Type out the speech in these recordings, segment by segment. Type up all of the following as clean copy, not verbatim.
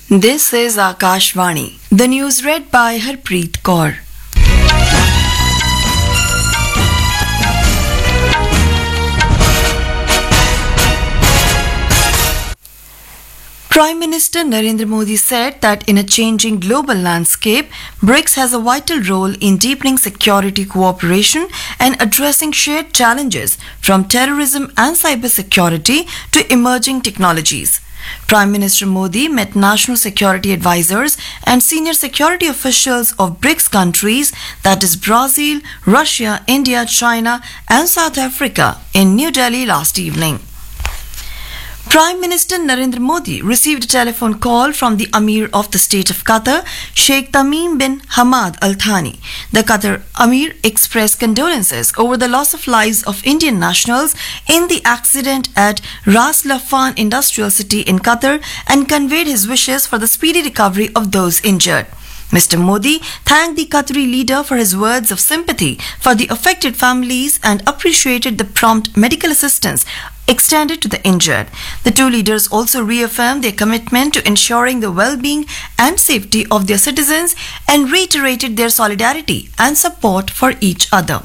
This is Akashvani. The news read by Harpreet Kaur. Prime Minister Narendra Modi said that in a changing global landscape, BRICS has a vital role in deepening security cooperation and addressing shared challenges from terrorism and cybersecurity to emerging technologies. Prime Minister Modi met national security advisors and senior security officials of BRICS countries, that is Brazil, Russia, India, China and South Africa in New Delhi last evening. Prime Minister Narendra Modi received a telephone call from the Amir of the State of Qatar, Sheikh Tamim bin Hamad Al Thani. The Qatar Amir expressed condolences over the loss of lives of Indian nationals in the accident at Ras Laffan Industrial City in Qatar and conveyed his wishes for the speedy recovery of those injured. Mr. Modi thanked the Qatari leader for his words of sympathy for the affected families and appreciated the prompt medical assistance extended to the injured. The two leaders also reaffirmed their commitment to ensuring the well-being and safety of their citizens and reiterated their solidarity and support for each other.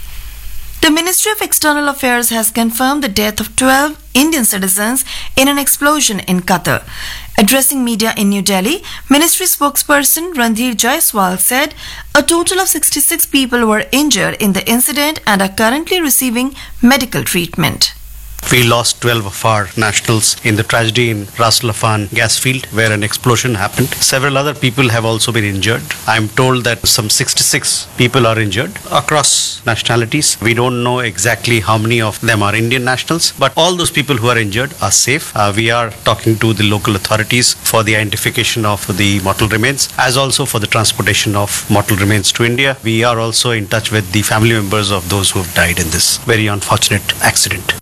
The Ministry of External Affairs has confirmed the death of 12 Indian citizens in an explosion in Qatar. Addressing media in New Delhi, Ministry spokesperson Randhir Jaiswal said a total of 66 people were injured in the incident and are currently receiving medical treatment. We lost 12 of our nationals in the tragedy in Ras Laffan gas field where an explosion happened. Several other people have also been injured. I am told that some 66 people are injured across nationalities. We don't know exactly how many of them are Indian nationals, but all those people who are injured are safe. We are talking to the local authorities for the identification of the mortal remains, as also for the transportation of mortal remains to India. We are also in touch with the family members of those who have died in this very unfortunate accident.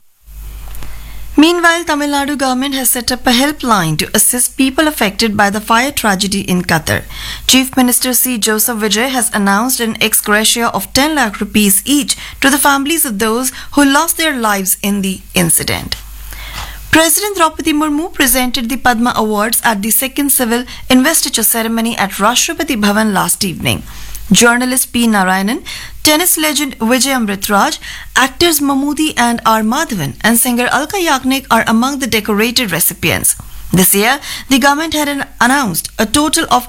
Meanwhile, Tamil Nadu government has set up a helpline to assist people affected by the fire tragedy in Qatar. Chief Minister C. Joseph Vijay has announced an ex gratia of 10 lakh rupees each to the families of those who lost their lives in the incident. President Draupadi Murmu presented the Padma Awards at the second civil investiture ceremony at Rashtrapati Bhavan last evening. Journalist P. Narayanan, tennis legend Vijay Amritraj, actors Mammootty and R. Madhavan and singer Alka Yagnik are among the decorated recipients. This year, the government had announced a total of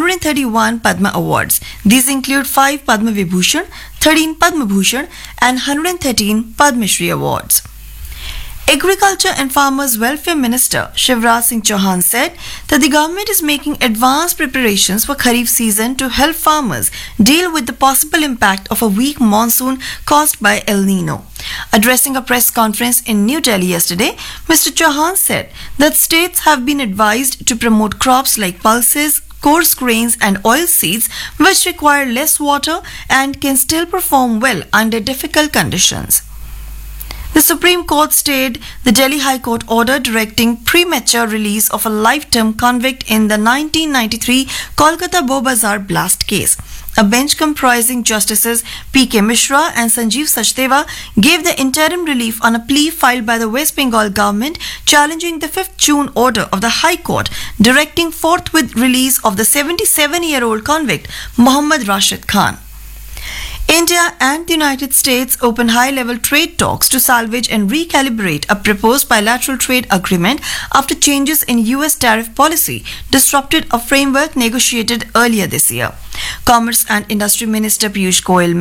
131 Padma Awards. These include 5 Padma Vibhushan, 13 Padma Bhushan and 113 Padma Shri Awards. Agriculture and Farmers Welfare Minister Shivraj Singh Chauhan said that the government is making advanced preparations for Kharif season to help farmers deal with the possible impact of a weak monsoon caused by El Nino. Addressing a press conference in New Delhi yesterday, Mr. Chauhan said that states have been advised to promote crops like pulses, coarse grains and oil seeds which require less water and can still perform well under difficult conditions. The Supreme Court stayed the Delhi High Court order directing premature release of a life-term convict in the 1993 Kolkata Bobazar blast case. A bench comprising Justices P.K. Mishra and Sanjeev Sachdeva gave the interim relief on a plea filed by the West Bengal government challenging the 5th June order of the High Court directing forthwith release of the 77-year-old convict Mohammad Rashid Khan. India and the United States opened high-level trade talks to salvage and recalibrate a proposed bilateral trade agreement after changes in U.S. tariff policy disrupted a framework negotiated earlier this year. Commerce and Industry Minister Piyush Goyal